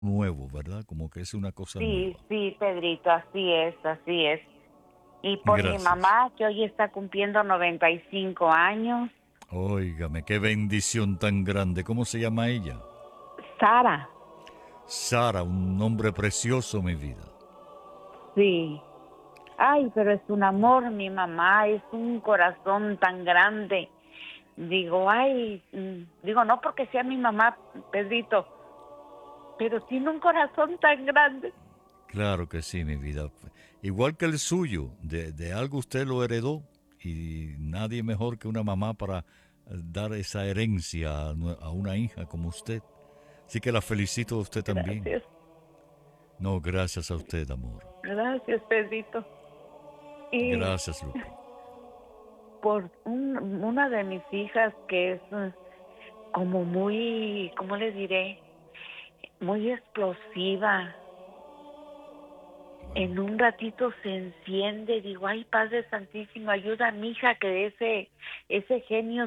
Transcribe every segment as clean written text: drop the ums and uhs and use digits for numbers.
nuevo, ¿verdad? Como que es una cosa Sí, nueva. sí, Pedrito, así es, así es. Y por mi Gracias. mamá, que hoy está cumpliendo 95 años, Óigame, qué bendición tan grande. ¿Cómo se llama ella? Sara, Sara, un nombre precioso, mi vida. sí. Ay, pero es un amor, mi mamá, es un corazón tan grande. Digo, ay, digo, no porque sea mi mamá, Pedrito, pero tiene un corazón tan grande. Claro que sí, mi vida. Igual que el suyo, de algo usted lo heredó y nadie mejor que una mamá para dar esa herencia a una hija como usted. Así que la felicito a usted también. Gracias, No, gracias a usted, amor. gracias, Pedrito. Y Gracias, Lupe. por una de mis hijas que es como muy, ¿cómo le diré? Muy explosiva. Bueno, En un ratito se enciende, digo, ay, Padre Santísimo, ayuda a mi hija que ese genio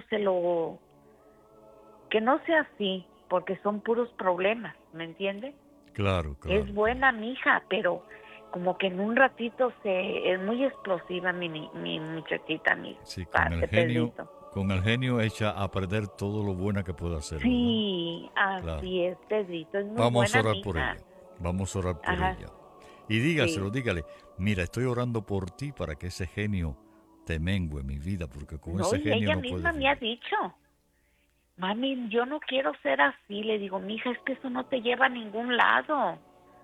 que no sea así, porque son puros problemas, ¿me entiende? claro, Es claro, claro. buena mi hija, pero como que en un ratito es muy explosiva mi muchachita, mi Sí, padre Pedrito. con el genio echa a perder todo lo buena que pueda hacer, ¿verdad? Sí, Claro. así es, Pedrito, es muy Vamos a buena orar mi por hija. ella. Vamos a orar por Ajá, ella. Y dígaselo, sí. dígale, mira, estoy orando por ti para que ese genio te mengue mi vida, porque con No, ese y genio ella no misma puedes me ha vivir. dicho, mami, yo no quiero ser así. Le digo, mija, es que eso no te lleva a ningún lado.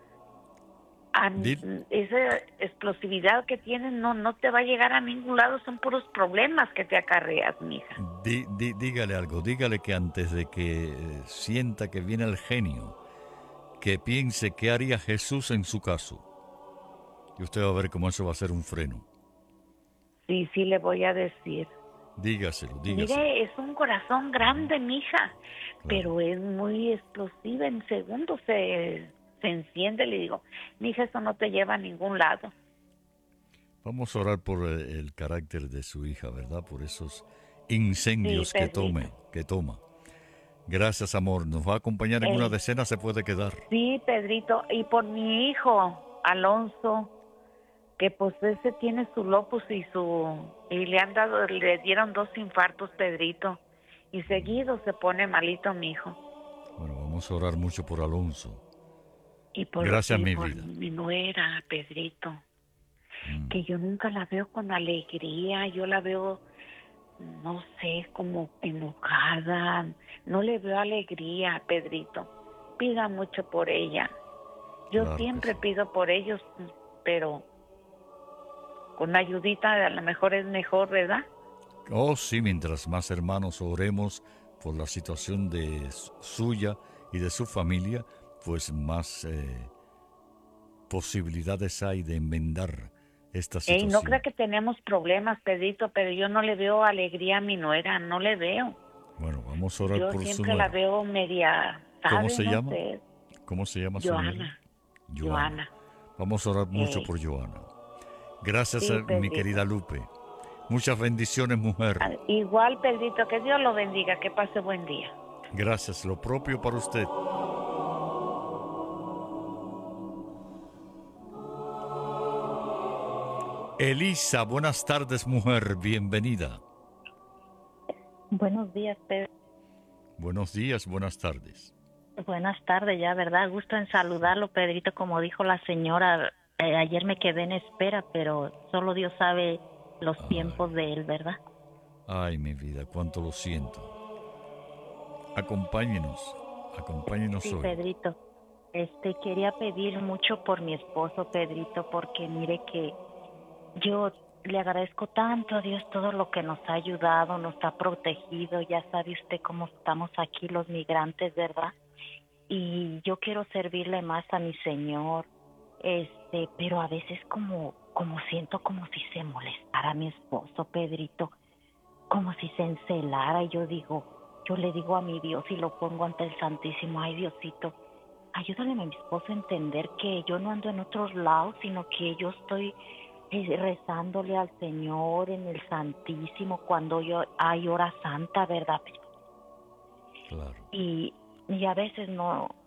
Dil- Esa explosividad que tienes no te va a llegar a ningún lado, son puros problemas que te acarreas, mija. dígale algo, dígale que antes de que sienta que viene el genio, que piense qué haría Jesús en su caso. Y usted va a ver cómo eso va a ser un freno. Sí, sí, le voy a decir. Dígaselo, dígaselo. Mire, es un corazón grande, mija, Claro. pero es muy explosiva. En segundos se enciende. Le digo, mija, eso no te lleva a ningún lado. Vamos a orar por el carácter de su hija, ¿verdad? Por esos Sí, incendios Pedrito. que toma. Gracias, amor. ¿Nos va a acompañar en una Ey, decena? Se puede quedar. sí, Pedrito. Y por mi hijo, Alonso, que pues ese tiene su lupus y le dieron 2 infartos, Pedrito. Y seguido se pone malito mi hijo. Bueno, vamos a orar mucho por Alonso. Y Gracias, mi por vida. mi nuera, Pedrito, Mm, que yo nunca la veo con alegría, yo la veo, no sé, como enojada, no le veo alegría, Pedrito. Pida mucho por ella. Yo claro que siempre sí. pido por ellos, pero con ayudita a lo mejor es mejor, ¿verdad? Oh, sí, mientras más hermanos oremos por la situación de suya y de su familia, pues más posibilidades hay de enmendar esta Ey, no crea situación. que tenemos problemas, Pedrito, pero yo no le veo alegría a mi nuera, no le veo. Bueno, vamos a orar Yo por su siempre la nuera. veo media, ¿Cómo ¿sabe? se No llama? sé. ¿Cómo se llama su nuera? Joana, Joana. Joana. Vamos a orar mucho Ey, por Joana. Gracias, sí, mi Pedrito. querida Lupe. Muchas bendiciones, mujer. Igual, Pedrito, que Dios lo bendiga, que pase buen día. Gracias, lo propio para usted. Elisa, buenas tardes, mujer. Bienvenida. Buenos días, Pedro. Buenos días, buenas tardes. Buenas tardes, ya, ¿verdad? Gusto en saludarlo, Pedrito. Como dijo la señora, ayer me quedé en espera, pero solo Dios sabe los tiempos Ay, de él, ¿verdad? ay, mi vida, cuánto lo siento. Acompáñenos, acompáñenos Sí, hoy. Pedrito. Quería pedir mucho por mi esposo, Pedrito, porque mire que yo le agradezco tanto a Dios todo lo que nos ha ayudado, nos ha protegido. Ya sabe usted cómo estamos aquí los migrantes, ¿verdad? Y yo quiero servirle más a mi Señor, pero a veces como siento como si se molestara mi esposo, Pedrito, como si se encelara, y yo le digo a mi Dios y lo pongo ante el Santísimo: ay, Diosito, ayúdale a mi esposo a entender que yo no ando en otros lados, sino que yo estoy rezándole al Señor en el Santísimo cuando yo hay hora santa, ¿verdad? Claro. Y a veces no.